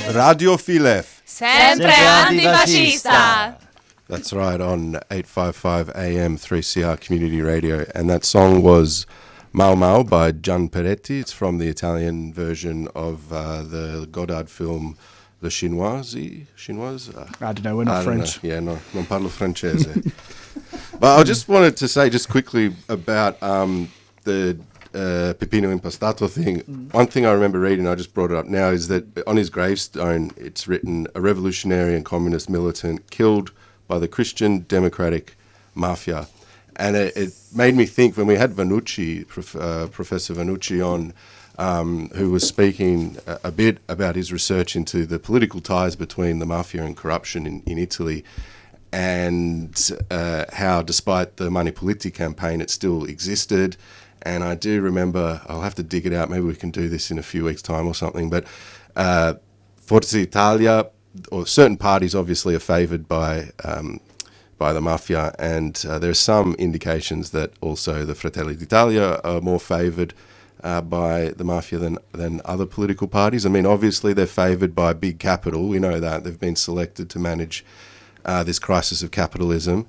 Radio Filef. Sempre antifascista. That's right, on 855 AM 3CR Community Radio. And that song was Mau Mau by Gian Peretti. It's from the Italian version of the Godard film Le Chinoise? I don't know, we're not French. Yeah, no, non parlo francese. But I just wanted to say just quickly about the Peppino Impastato thing. One thing I remember reading, I just brought it up now, is that on his gravestone it's written, a revolutionary and communist militant killed by the Christian Democratic Mafia. And it made me think, when we had Vannucci, Professor Vannucci on, who was speaking a bit about his research into the political ties between the mafia and corruption in Italy, and how despite the Mani Puliti campaign it still existed. And I do remember, I'll have to dig it out, maybe we can do this in a few weeks' time or something, but Forza Italia, or certain parties obviously, are favoured by the mafia, and there are some indications that also the Fratelli d'Italia are more favoured by the mafia than other political parties. I mean, obviously they're favoured by big capital, we know that. They've been selected to manage this crisis of capitalism.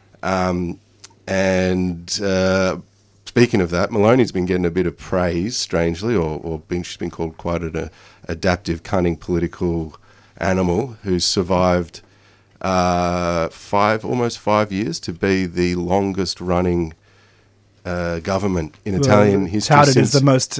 Speaking of that, Maloney's been getting a bit of praise, strangely, she's been called quite an adaptive, cunning political animal who's survived almost 5 years to be the longest running government in Italian history. Touted as the most,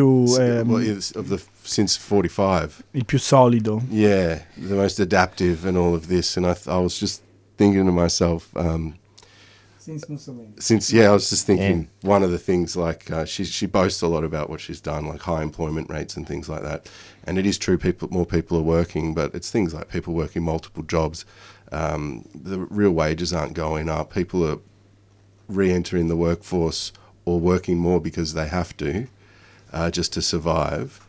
since 45. Il più solido. Yeah, the most adaptive and all of this. And I was just thinking to myself, since Mussolini. I was just thinking, one of the things, like, she boasts a lot about what she's done, like high employment rates and things like that. And it is true, more people are working, but it's things like people working multiple jobs. The real wages aren't going up. People are re-entering the workforce or working more because they have to, just to survive.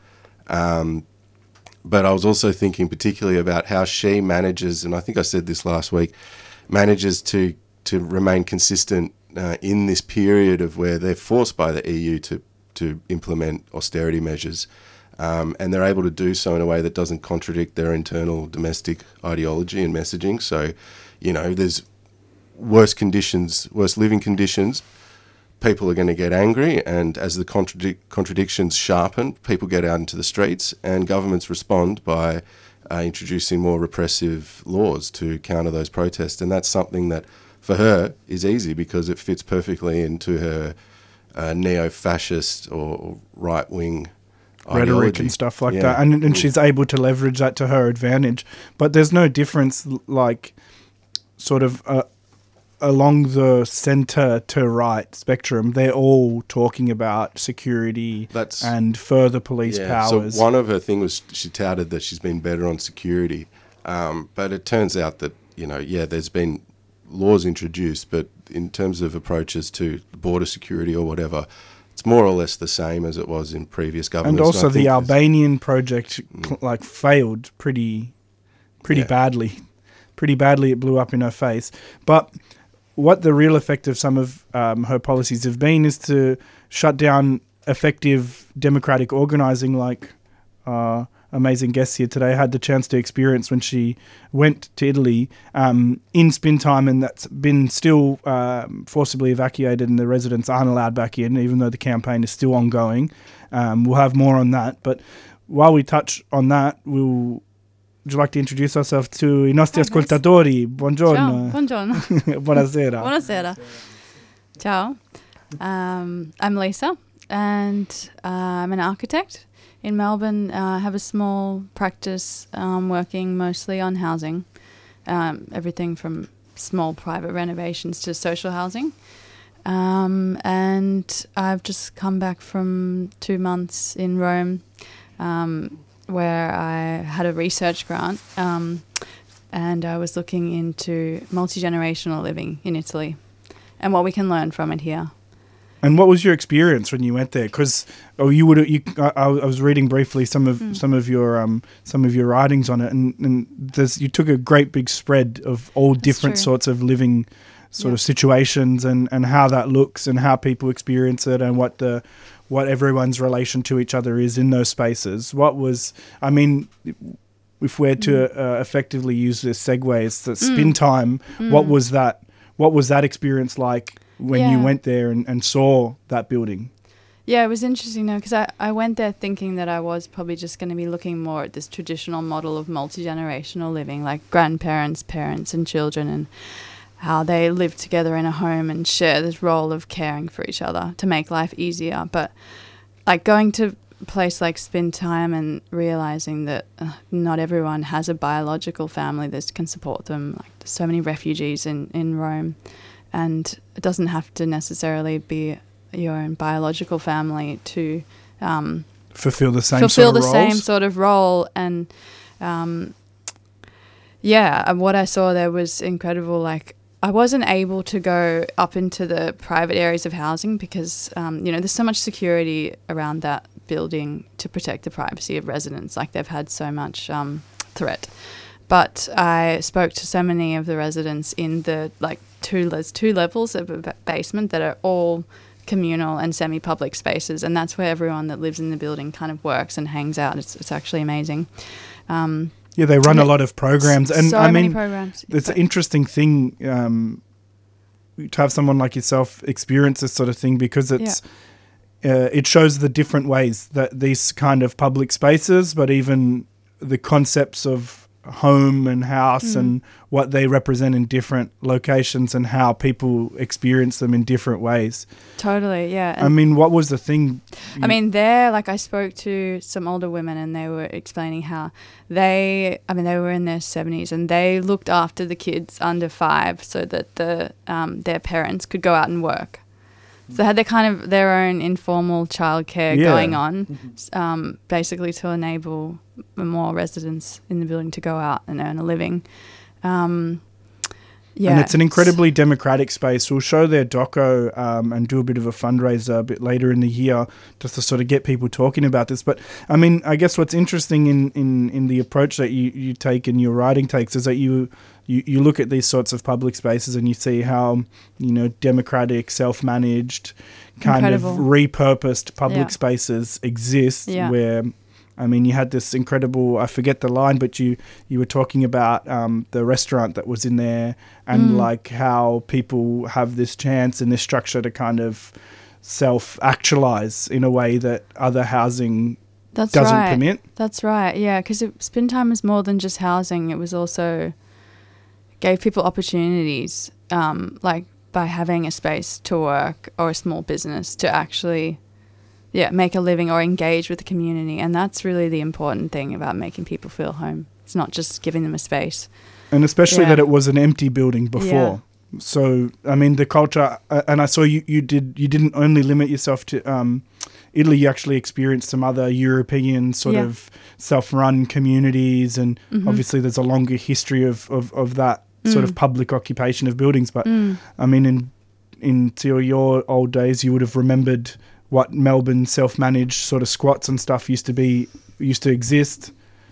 But I was also thinking particularly about how she manages, and I think I said this last week, manages to remain consistent in this period of where they're forced by the EU to implement austerity measures, and they're able to do so in a way that doesn't contradict their internal domestic ideology and messaging. So, there's worse living conditions, people are going to get angry, and as the contradictions sharpen, people get out into the streets, and governments respond by introducing more repressive laws to counter those protests. And that's something that for her is easy because it fits perfectly into her neo-fascist or right-wing rhetoric ideology and stuff like that. And she's able to leverage that to her advantage. But there's no difference, like, sort of along the centre to right spectrum. They're all talking about security and further police powers. So one of her things was she touted that she's been better on security. But it turns out that, there's been laws introduced, but in terms of approaches to border security or whatever, it's more or less the same as it was in previous governments. And also the Albanian project failed pretty badly. Pretty badly, it blew up in her face. But what the real effect of some of her policies have been is to shut down effective democratic organising, like amazing guests here today had the chance to experience when she went to Italy in spin time, and that's been still forcibly evacuated and the residents aren't allowed back in, even though the campaign is still ongoing. We'll have more on that, but while we touch on that, would you like to introduce ourselves to I nostri ascoltatori? Buongiorno. Ciao, buongiorno. Buonasera. Buonasera. Ciao. I'm Lisa, and I'm an architect. In Melbourne, I have a small practice working mostly on housing, everything from small private renovations to social housing. And I've just come back from 2 months in Rome, where I had a research grant, and I was looking into multi-generational living in Italy and what we can learn from it here. And what was your experience when you went there? Because I was reading briefly some of your writings on it, and you took a great big spread of all different sorts of living of situations and how that looks and how people experience it and what everyone's relation to each other is in those spaces. if we're to effectively use this segue, it's the Spin Time. What was that experience like when you went there and saw that building? Yeah, it was interesting though, because I went there thinking that I was probably just going to be looking more at this traditional model of multi-generational living, like grandparents, parents and children, and how they live together in a home and share this role of caring for each other to make life easier. But like going to a place like Spin Time and realizing that not everyone has a biological family that can support them. Like there's so many refugees in Rome, and it doesn't have to necessarily be your own biological family to fulfill the same sort of role. And what I saw there was incredible. Like I wasn't able to go up into the private areas of housing because there's so much security around that building to protect the privacy of residents. Like they've had so much threat. But I spoke to so many of the residents in the two levels of a basement that are all communal and semi-public spaces, and that's where everyone that lives in the building kind of works and hangs out. It's actually amazing. They run a lot of programs, and so many programs. It's an interesting thing to have someone like yourself experience this sort of thing, because it shows the different ways that these kind of public spaces, but even the concepts of home and house and what they represent in different locations and how people experience them in different ways. Totally, yeah. And I mean, what was the thing? I spoke to some older women and they were explaining how they were in their 70s and they looked after the kids under 5 so that their parents could go out and work. So they had their own informal childcare going on, basically to enable more residents in the building to go out and earn a living. And it's an incredibly democratic space. We'll show their doco and do a bit of a fundraiser a bit later in the year just to sort of get people talking about this. But, I mean, I guess what's interesting in the approach that you take and your writing takes is that you look at these sorts of public spaces and you see how, democratic, self-managed, kind of repurposed public spaces exist where... I mean, you had this incredible, I forget the line, but you were talking about the restaurant that was in there and like how people have this chance and this structure to kind of self-actualize in a way that other housing doesn't permit. That's right, yeah, because Spin Time was more than just housing. It was also gave people opportunities, like by having a space to work or a small business to actually... make a living or engage with the community. And that's really the important thing about making people feel home. It's not just giving them a space. And especially that it was an empty building before. Yeah. So, I mean, the culture, and I saw you didn't only limit yourself to Italy, you actually experienced some other European sort of self-run communities. And obviously there's a longer history of that sort of public occupation of buildings. But, I mean, into your old days, you would have remembered what Melbourne self-managed sort of squats and stuff used to exist.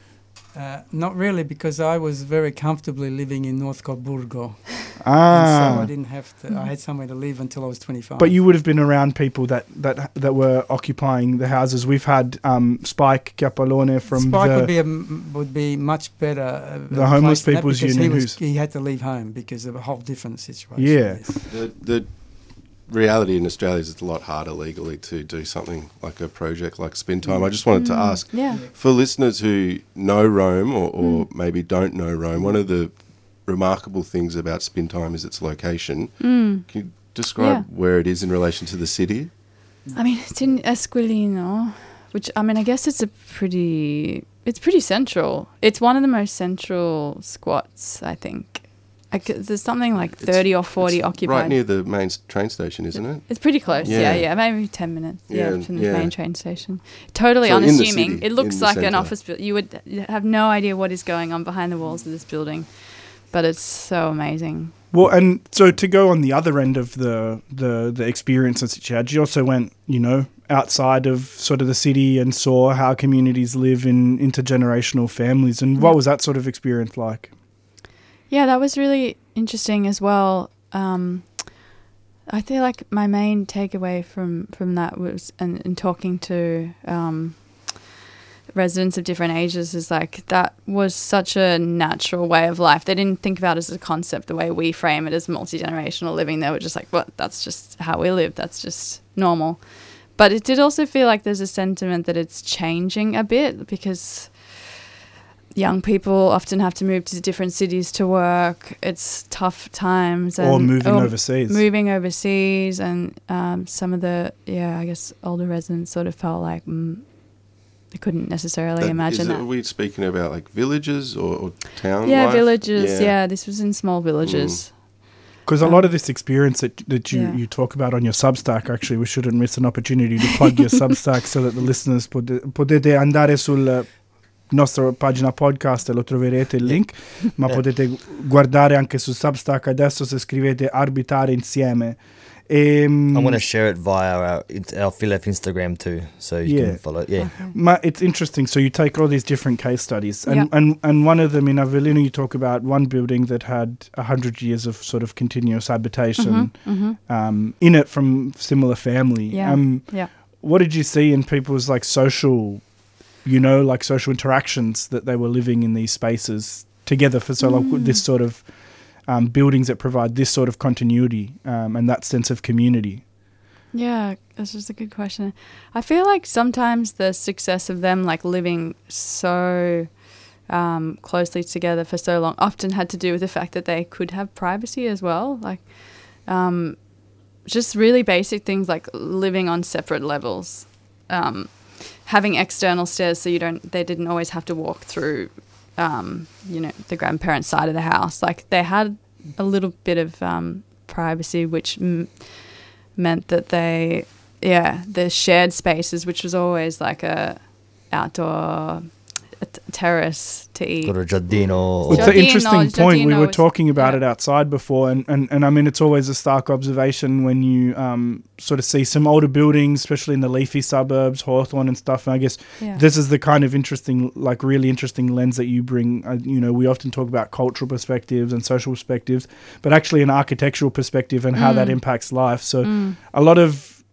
Not really, because I was very comfortably living in North Coburgo. And so I didn't have to. I had somewhere to live until I was 25. But you would have been around people that were occupying the houses. We've had Spike Capalone from Spike would be much better. The Homeless People's Union. He had to leave home because of a whole different situation. Yeah. The reality in Australia is it's a lot harder legally to do something like a project like Spin Time. I just wanted to ask, for listeners who know Rome or maybe don't know Rome, one of the remarkable things about Spin Time is its location. Can you describe where it is in relation to the city? I mean, it's in Esquilino, which, I mean, I guess it's pretty central. It's one of the most central squats, I think. There's something like 30 or 40 occupied. Right near the main train station, isn't it? It's pretty close, yeah. Maybe 10 minutes, from the main train station. Totally unassuming. It looks like an office building. You would have no idea what is going on behind the walls of this building, but it's so amazing. Well, and so to go on the other end of the experiences that you had, you also went, outside of sort of the city and saw how communities live in intergenerational families. And what was that sort of experience like? Yeah, that was really interesting as well. I feel like my main takeaway from that was, and talking to residents of different ages is like that was such a natural way of life. They didn't think about it as a concept the way we frame it as multi-generational living. They were just like, what? That's just how we live. That's just normal. But it did also feel like there's a sentiment that it's changing a bit because young people often have to move to different cities to work. It's tough times. Or moving overseas. Moving overseas. And some of the, I guess older residents sort of felt like they couldn't necessarily imagine that. Are we speaking about like villages or town Yeah, life? villages. Yeah, this was in small villages. Because a lot of this experience that you talk about on your Substack, actually, we shouldn't miss an opportunity to plug your Substack so that the listeners potete andare sul nostra pagina podcast e lo troverete il link, ma potete guardare anche su Substack adesso se scrivete Arbitare Insieme. I'm going to share it via our Philep Instagram too, so you can follow it. Yeah. Okay. It's interesting. So you take all these different case studies, and one of them in Avellino, you talk about one building that had 100 years of sort of continuous habitation in it from similar family. What did you see in people's like social, like social interactions that they were living in these spaces together for so long? This sort of buildings that provide this sort of continuity and that sense of community? Yeah, that's just a good question. I feel like sometimes the success of them like living so closely together for so long often had to do with the fact that they could have privacy as well. Like just really basic things like living on separate levels, having external stairs so they didn't always have to walk through the grandparents' side of the house. Like they had a little bit of privacy, which meant that the shared spaces, which was always like a outdoor terrace to eat. Or a giardino. It's an interesting point. We were talking about it outside before, and I mean, it's always a stark observation when you sort of see some older buildings, especially in the leafy suburbs, Hawthorne and stuff. And I guess this is the kind of interesting, like really interesting lens that you bring. We often talk about cultural perspectives and social perspectives, but actually an architectural perspective and how that impacts life. So a lot of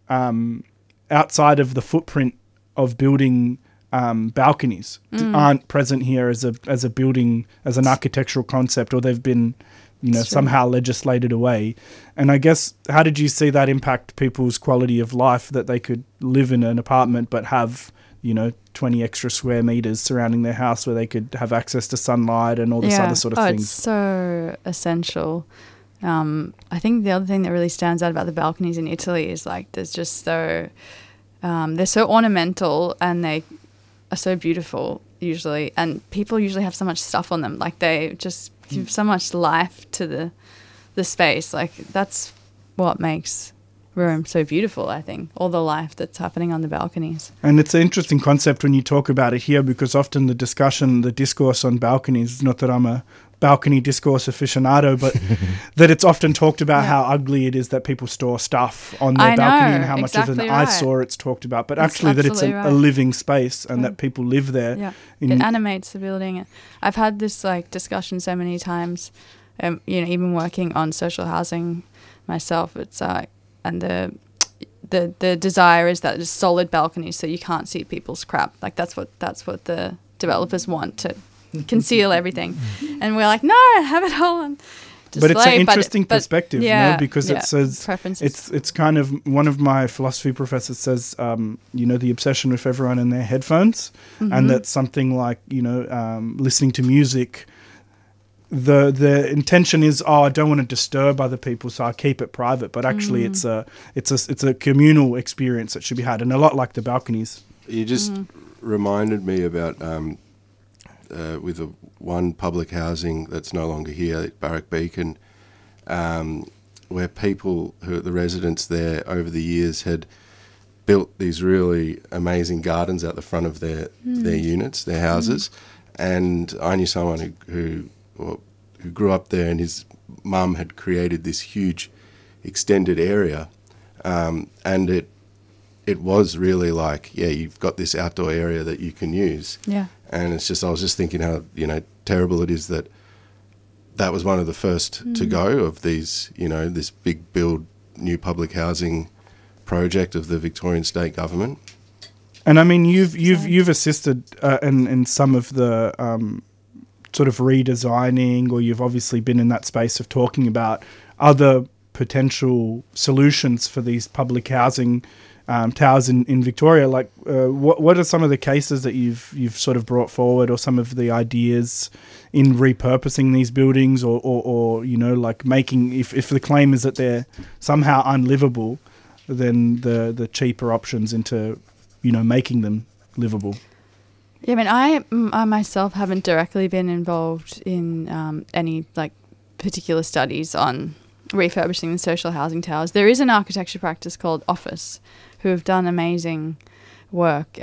outside of the footprint of building balconies aren't present here as a building, as an architectural concept, or they've been somehow legislated away. And I guess, how did you see that impact people's quality of life, that they could live in an apartment but have 20 extra square meters surrounding their house where they could have access to sunlight and all this other sort of things? It's so essential. I think the other thing that really stands out about the balconies in Italy is like there's just they're so ornamental and they are so beautiful usually, and people usually have so much stuff on them. Like they just give so much life to the space. Like that's what makes Rome so beautiful, I think, all the life that's happening on the balconies. And it's an interesting concept when you talk about it here, because often the discourse on balconies, not that I'm a balcony discourse aficionado, but that it's often talked about how ugly it is that people store stuff on their balcony and how much of an eyesore it's talked about. But actually that it's a living space and that people live there. Yeah, it animates the building. I've had this like discussion so many times, even working on social housing myself. It's and the desire is that it's solid balconies so you can't see people's crap. Like that's what the developers want, to conceal everything. And we're like, no, have it all on display. But it's an interesting perspective, because it says preferences. It's kind of, one of my philosophy professors says, the obsession with everyone and their headphones, and that's something like, listening to music. The intention is, I don't want to disturb other people, so I keep it private. But actually, it's a communal experience that should be had, and a lot like the balconies. You just reminded me about with one public housing that's no longer here, Barrack Beacon, where the residents there over the years had built these really amazing gardens out the front of their units, their houses, and I knew someone who grew up there, and his mum had created this huge extended area, and it was really like, you've got this outdoor area that you can use. Yeah. And it's just, I was just thinking how, terrible it is that was one of the first to go of these, this big build new public housing project of the Victorian state government. And I mean, you've assisted in some of the sort of redesigning, or you've obviously been in that space of talking about other potential solutions for these public housing towers in Victoria. Like, what are some of the cases that you've sort of brought forward, or some of the ideas in repurposing these buildings, or you know, like making, if the claim is that they're somehow unlivable, then the cheaper options into, you know, making them livable? Yeah, I mean, I myself haven't directly been involved in any like particular studies on refurbishing the social housing towers. There is an architecture practice called Office who have done amazing work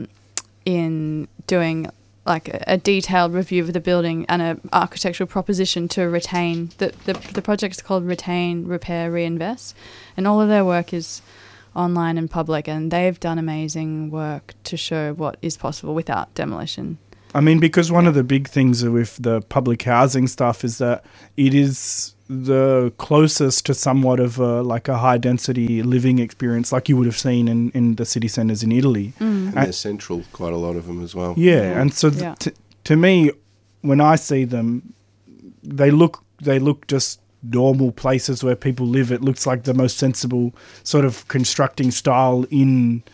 in doing like a detailed review of the building and an architectural proposition to retain. The project is called Retain, Repair, Reinvest, and all of their work is online and public, and they've done amazing work to show what is possible without demolition. I mean, because one of the big things with the public housing stuff is that it is the closest to somewhat of a high density living experience, like you would have seen in the city centres in Italy. And they're central, quite a lot of them as well. Yeah, and so to me, when I see them, they look just normal places where people live. It looks like the most sensible sort of constructing style in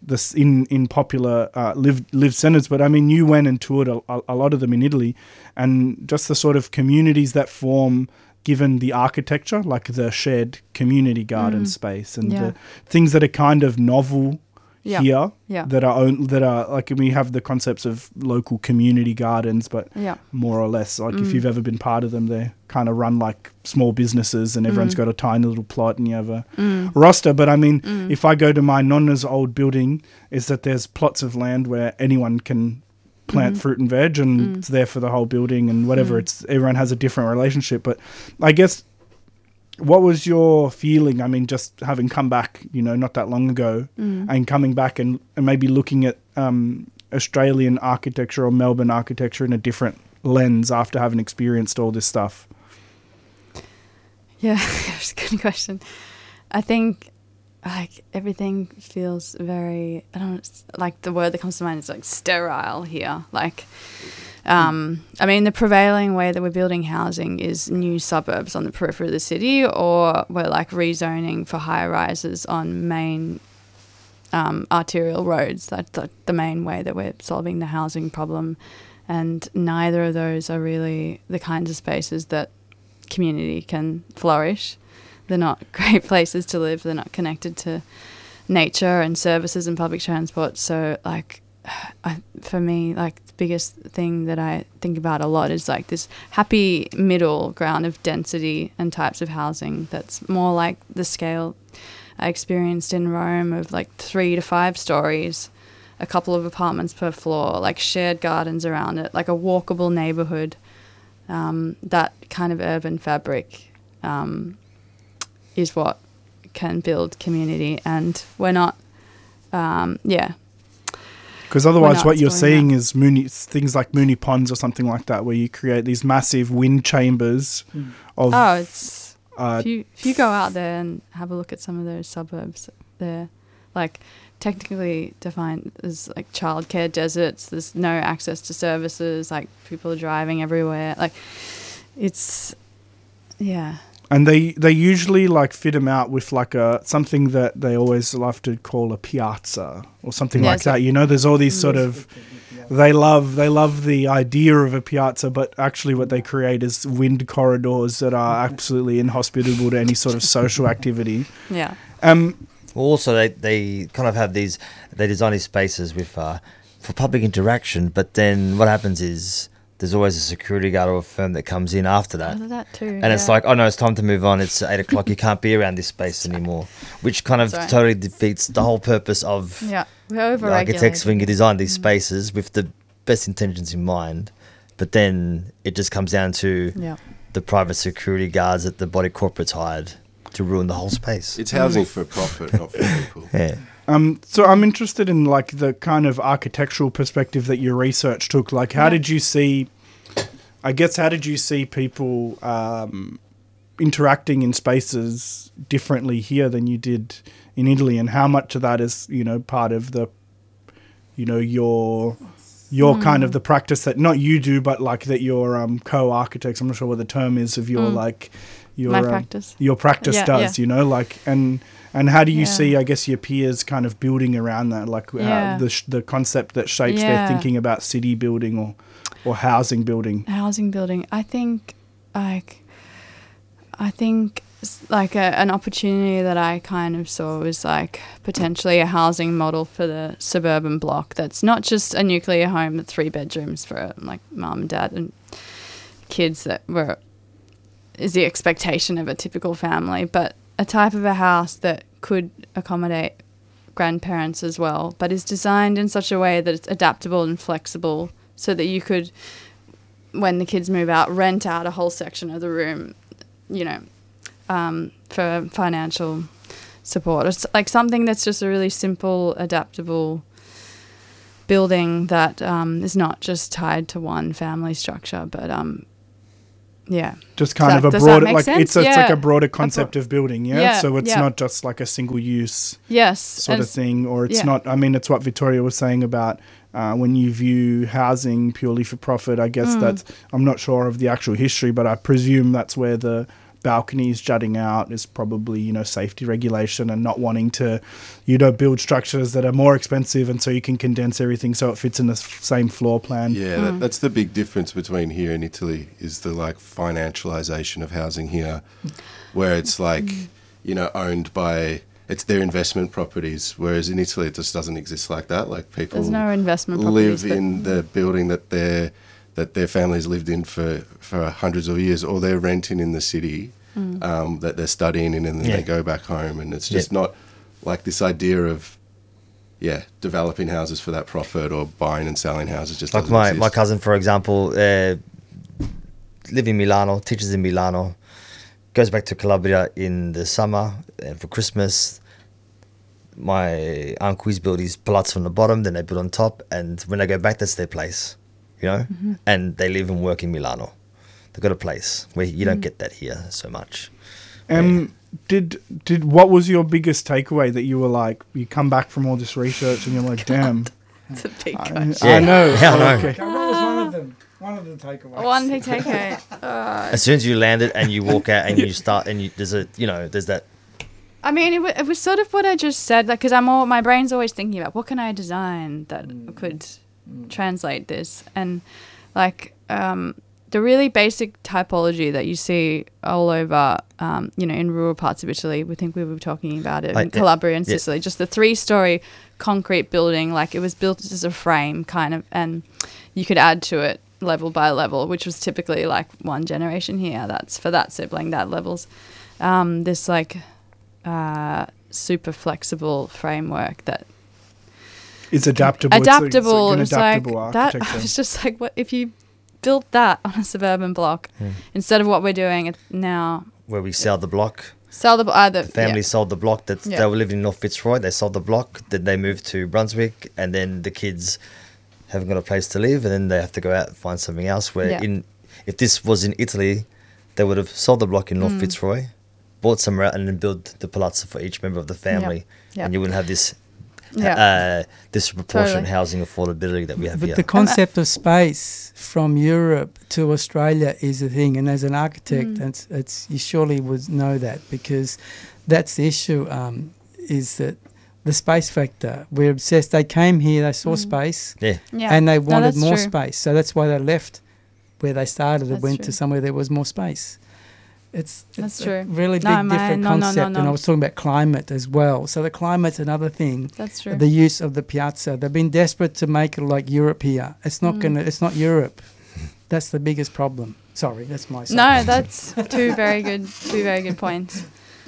popular live centres. But I mean, you went and toured a lot of them in Italy, and just the sort of communities that form given the architecture, like the shared community garden space, and the things that are kind of novel here, that are like, we have the concepts of local community gardens, but more or less, like if you've ever been part of them, they're kind of run like small businesses, and everyone's got a tiny little plot, and you have a roster. But I mean, if I go to my nonna's old building, is that there's plots of land where anyone can plant fruit and veg, and it's there for the whole building, and whatever. It's everyone has a different relationship. But I guess, what was your feeling? I mean, just having come back, you know, not that long ago, and coming back and maybe looking at Australian architecture or Melbourne architecture in a different lens after having experienced all this stuff. Yeah, that's a good question. I think like everything feels very, I don't know, like the word that comes to mind is like sterile here. Like, I mean, the prevailing way that we're building housing is new suburbs on the periphery of the city, or we're like rezoning for high rises on main arterial roads. That's the main way that we're solving the housing problem. And neither of those are really the kinds of spaces that community can flourish. They're not great places to live. They're not connected to nature and services and public transport. So, like, for me, like, the biggest thing that I think about a lot is, like, this happy middle ground of density and types of housing that's more like the scale I experienced in Rome of, like, 3 to 5 stories, a couple of apartments per floor, like, shared gardens around it, like a walkable neighbourhood, that kind of urban fabric is what can build community, and we're not, because otherwise what you're seeing is things like Moonee Ponds or something like that, where you create these massive wind chambers of... Oh, it's... if you go out there and have a look at some of those suburbs, they're, like, technically defined as, like, childcare deserts. There's no access to services. Like, people are driving everywhere. Like, it's... Yeah. And they usually, like, fit them out with, like, something that they always love to call a piazza or something like that. You know, there's all these sort of... They love the idea of a piazza, but actually what they create is wind corridors that are absolutely inhospitable to any sort of social activity. Yeah. Also, they kind of have these... They design these spaces with for public interaction, but then what happens is... There's always a security guard or a firm that comes in after that. Oh, that too. And it's like, oh no, it's time to move on. It's 8 o'clock. You can't be around this space anymore, which kind of totally defeats the whole purpose of the architects when you design these spaces with the best intentions in mind. But then it just comes down to the private security guards that the body corporates hired to ruin the whole space. It's housing for profit, not for people. Yeah. So I'm interested in, like, the kind of architectural perspective that your research took. Like, how did you see people interacting in spaces differently here than you did in Italy, and how much of that is, you know, part of the you know, your kind of the practice that not you do, but like that your co-architects, I'm not sure what the term is of your like your My practice. Your practice does, you know, like and how do you see, I guess, your peers kind of building around that, like the concept that shapes their thinking about city building or housing building? Housing building. I think an opportunity that I kind of saw was like potentially a housing model for the suburban block that's not just a nuclear home, the 3 bedrooms for like mum and dad and kids is the expectation of a typical family, but a type of a house that could accommodate grandparents as well, but is designed in such a way that it's adaptable and flexible so that you could, when the kids move out, rent out a whole section of the room, you know, for financial support. It's like something that's just a really simple, adaptable building that is not just tied to one family structure, but just kind of a broader, like sense? it's like a broader concept of building, so it's yeah. not just like a single use yes sort of thing, or it's not. I mean, it's what Victoria was saying about when you view housing purely for profit. I guess that's, I'm not sure of the actual history, but I presume that's where the balconies jutting out is probably, you know, safety regulation and not wanting to, you know, build structures that are more expensive, and so you can condense everything so it fits in the same floor plan. Yeah, that's the big difference between here and Italy, is the like financialization of housing here, where it's like, you know, owned by, it's their investment properties, whereas in Italy it just doesn't exist like that. Like people there's no investment live properties, in the building that their families lived in for hundreds of years, or they're renting in the city that they're studying in, and then they go back home. And it's just not like this idea of, developing houses for that profit or buying and selling houses just like doesn't exist. my cousin, for example, live in Milano, teaches in Milano, goes back to Calabria in the summer and for Christmas. My uncle's built his palazzo on the bottom, then they build on top, and when they go back, that's their place, you know, and they live and work in Milano. They've got a place where you don't get that here so much. Did what was your biggest takeaway that you were like, you come back from all this research and you're like, damn. It's a big question. I know. Yeah, I know. Okay. That was one of them. One of the takeaways. One big takeaway. As soon as you land it and you walk out and you start and there's that. I mean, it was sort of what I just said, like, because my brain's always thinking about what can I design that could translate this, and like the really basic typology that you see all over, you know, in rural parts of Italy. We think we were talking about it in Calabria and Sicily. Just the 3-story concrete building, like it was built as a frame kind of, and you could add to it level by level, which was typically like one generation here. That's for that sibling, that levels. This like super flexible framework that it's adaptable. Adaptable. It's like an adaptable architecture. That I was just like, what if you built that on a suburban block instead of what we're doing now? Where we sell the block. The family sold the block that they were living in North Fitzroy. They sold the block. Then they moved to Brunswick, and then the kids haven't got a place to live, and then they have to go out and find something else. Where if this was in Italy, they would have sold the block in North Fitzroy, bought somewhere out, and then built the palazzo for each member of the family, and you wouldn't have this disproportionate housing affordability that we have but here. The concept of space from Europe to Australia is a thing, and as an architect, it's you surely would know that, because that's the issue. Is that the space factor? We're obsessed. They came here, they saw space, and they wanted more space. So that's why they left where they started and went to somewhere there was more space. It's true. A really different concept. And I was talking about climate as well. So the climate's another thing. That's true. The use of the piazza. They've been desperate to make it like Europe here. It's not it's not Europe. That's the biggest problem. Sorry, that's my side. No, that's two very good points.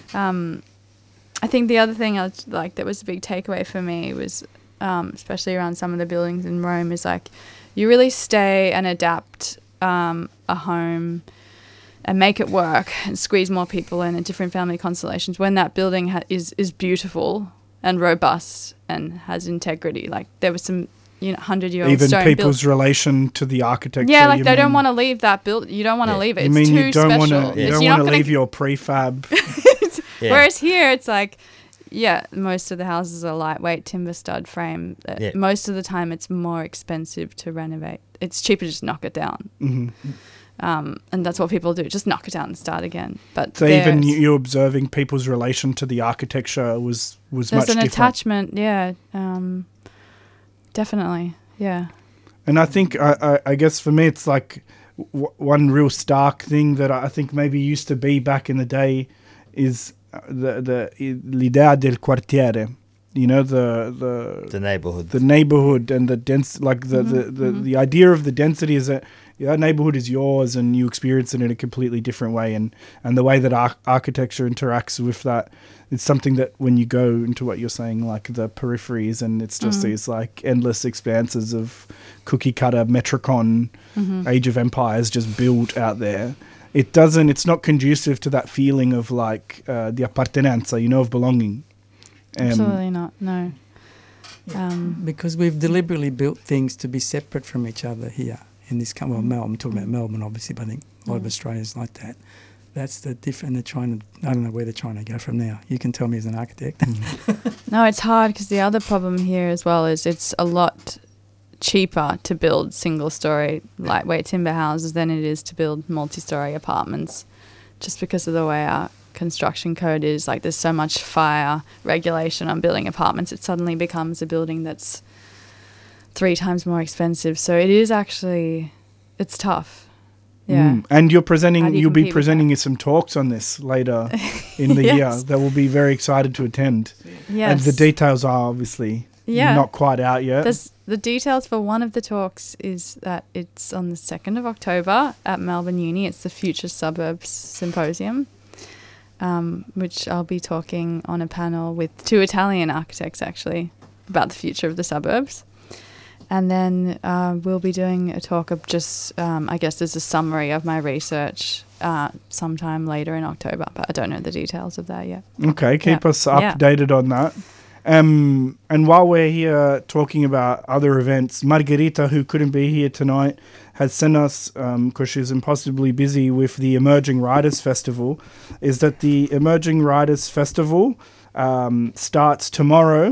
I think the other thing that was a big takeaway for me was, especially around some of the buildings in Rome, is like you really stay and adapt a home and make it work and squeeze more people in different family constellations when that building is beautiful and robust and has integrity. Like there was some 100-year-old even stone people's relation to the architecture. Yeah, like they don't want to leave that build. You don't want to leave it. You mean it's too you don't special. want to leave your prefab? Whereas here, it's like yeah, most of the houses are lightweight timber stud frame. Yeah. Most of the time it's more expensive to renovate. It's cheaper to just knock it down. And that's what people do, just knock it down and start again. But So even you observing people's relation to the architecture was there's much an different. attachment, yeah. Definitely, yeah. And I think, I guess for me, it's like one real stark thing that I think maybe used to be back in the day is l'idea del quartiere. You know, The neighborhood. the neighborhood and the dense, like the idea of the density is that that neighborhood is yours and you experience it in a completely different way, and the way that architecture interacts with that, it's something that when you go into what you're saying, like the peripheries, and it's just these like endless expanses of cookie cutter Metricon Age of Empires just built out there. It's not conducive to that feeling of like the appartenenza, you know, of belonging. Absolutely not, no. Because we've deliberately built things to be separate from each other here in this country. Well, Melbourne, I'm talking about Melbourne, obviously, but I think a lot of Australia's like that. That's the different. They're trying to. I don't know where they're trying to go from now. You can tell me as an architect. No, it's hard because the other problem here as well is it's a lot cheaper to build single-story lightweight timber houses than it is to build multi-story apartments, just because of the way our construction code is. Like, there's so much fire regulation on building apartments, it suddenly becomes a building that's 3 times more expensive. So it is actually, it's tough. Yeah. And you'll be compete presenting some talks on this later in the Yes. year that will be very excited to attend. Yes. And the details are obviously not quite out yet. The details for one of the talks is that it's on the 2nd of October at Melbourne Uni. It's the Future Suburbs Symposium, which I'll be talking on a panel with 2 Italian architects, actually, about the future of the suburbs. And then we'll be doing a talk of just, I guess there's a summary of my research sometime later in October, but I don't know the details of that yet. Okay, keep us Yeah. updated on that. And while we're here talking about other events, Margherita, who couldn't be here tonight, has sent us, because she's impossibly busy with the Emerging Writers Festival, is that the Emerging Writers Festival starts tomorrow,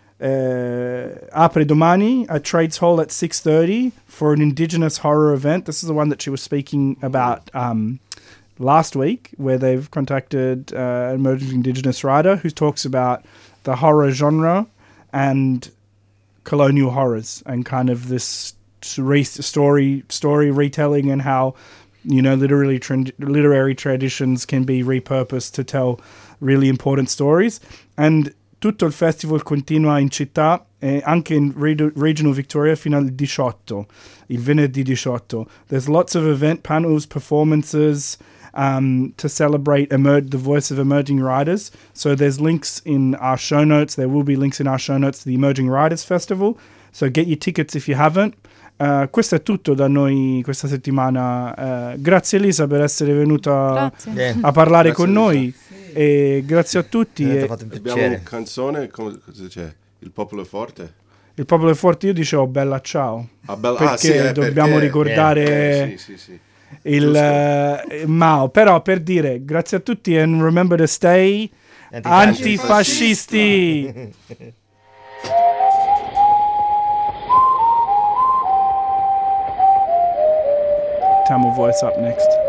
apre domani at Trades Hall at 6:30 for an Indigenous horror event. This is the one that she was speaking about last week, where they've contacted an emerging Indigenous writer who talks about the horror genre and colonial horrors and kind of this story retelling, and how, you know, literary traditions can be repurposed to tell really important stories. And tutto il festival continua in città e anche in Regional Victoria fino al 18, il venerdì 18. There's lots of event panels, performances, to celebrate the voice of emerging writers. So there's links in our show notes. There will be links in our show notes to the Emerging Writers Festival. So get your tickets if you haven't. Questo è tutto da noi questa settimana. Grazie Elisa per essere venuta a parlare Grazie, con noi. E grazie a tutti. Abbiamo una canzone, cosa c'è? Il Popolo Forte? Il popolo forte, io dicevo bella ciao. Perché dobbiamo ricordare sì. il Mao. Però per dire grazie a tutti, and remember to stay antifascisti. Tamil voice up next.